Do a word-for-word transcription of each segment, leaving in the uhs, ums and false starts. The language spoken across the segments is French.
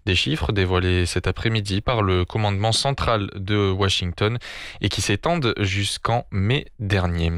Des chiffres dévoilés cet après-midi par le commandement central de Washington et qui s'étendent jusqu'en mai dernier.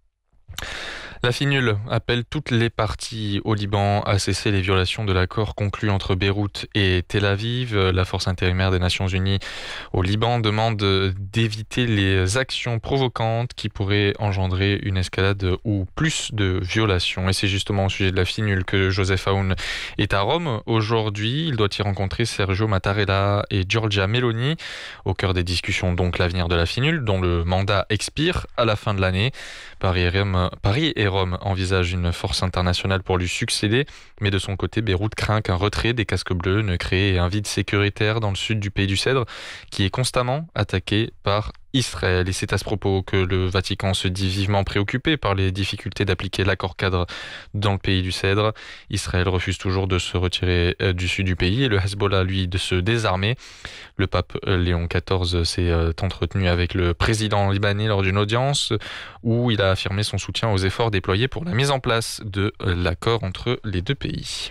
La FINUL appelle toutes les parties au Liban à cesser les violations de l'accord conclu entre Beyrouth et Tel Aviv. La force intérimaire des Nations Unies au Liban demande d'éviter les actions provocantes qui pourraient engendrer une escalade ou plus de violations. Et c'est justement au sujet de la FINUL que Joseph Aoun est à Rome aujourd'hui. Il doit y rencontrer Sergio Mattarella et Giorgia Meloni. Au cœur des discussions, donc, l'avenir de la FINUL, dont le mandat expire à la fin de l'année. Paris et Rome, Paris et Rome envisagent une force internationale pour lui succéder, mais de son côté, Beyrouth craint qu'un retrait des casques bleus ne crée un vide sécuritaire dans le sud du pays du Cèdre, qui est constamment attaqué par Israël. Et c'est à ce propos que le Vatican se dit vivement préoccupé par les difficultés d'appliquer l'accord cadre dans le pays du Cèdre. Israël refuse toujours de se retirer du sud du pays et le Hezbollah, lui, de se désarmer. Le pape Léon quatorze s'est entretenu avec le président libanais lors d'une audience où il a affirmé son soutien aux efforts déployés pour la mise en place de l'accord entre les deux pays.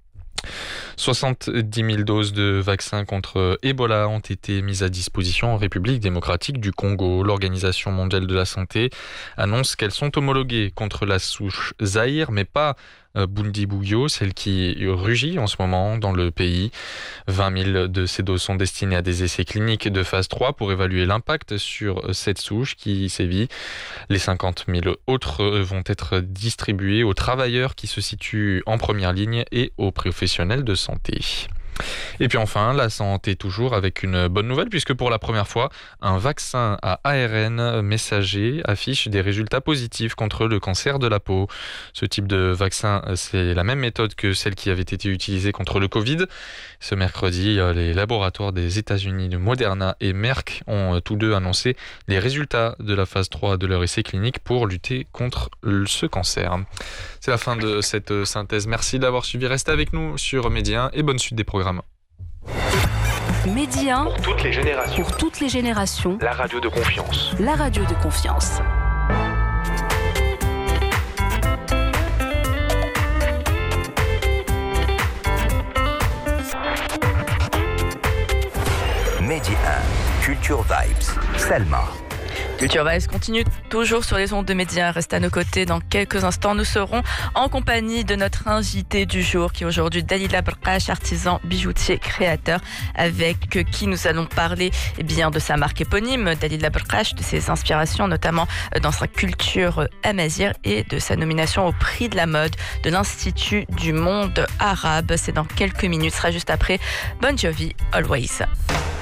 soixante-dix mille doses de vaccins contre Ebola ont été mises à disposition en République démocratique du Congo. L'Organisation mondiale de la santé annonce qu'elles sont homologuées contre la souche Zaïre, mais pas Bundibugyo, celle qui rugit en ce moment dans le pays. vingt mille de ces doses sont destinées à des essais cliniques de phase trois pour évaluer l'impact sur cette souche qui sévit. Les cinquante mille autres vont être distribuées aux travailleurs qui se situent en première ligne et aux professionnels de santé. Et puis enfin, la santé toujours avec une bonne nouvelle puisque pour la première fois, un vaccin à A R N messager affiche des résultats positifs contre le cancer de la peau. Ce type de vaccin, c'est la même méthode que celle qui avait été utilisée contre le Covid. Ce mercredi, les laboratoires des États-Unis de Moderna et Merck ont tous deux annoncé les résultats de la phase trois de leur essai clinique pour lutter contre ce cancer. C'est la fin de cette synthèse. Merci d'avoir suivi. Restez avec nous sur Medi un et bonne suite des programmes. Medi un, pour toutes les générations. Pour toutes les générations. La radio de confiance. La radio de confiance. Medi un, Culture Vibes, Selma. Culture Vibes continue toujours sur les ondes de Medi un. Restez à nos côtés. Dans quelques instants, nous serons en compagnie de notre invité du jour, qui est aujourd'hui Dalila Berkash, artisan, bijoutier, créateur, avec qui nous allons parler eh bien, de sa marque éponyme, Dalila Berkash, de ses inspirations, notamment dans sa culture amazigh et de sa nomination au prix de la mode de l'Institut du monde arabe. C'est dans quelques minutes, ce sera juste après Bon Jovi, Always.